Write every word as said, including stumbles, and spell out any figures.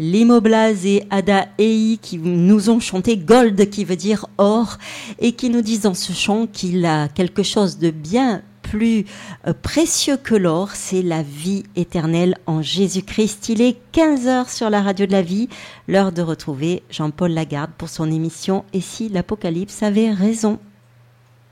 Limo Blaze et Ada Ei qui nous ont chanté Gold, qui veut dire or, et qui nous disent dans ce chant qu'il a quelque chose de bien plus euh, précieux que l'or, c'est la vie éternelle en Jésus-Christ. Il est quinze heures sur la radio de la vie, l'heure de retrouver Jean-Paul Lagarde pour son émission « Et si l'Apocalypse avait raison ?»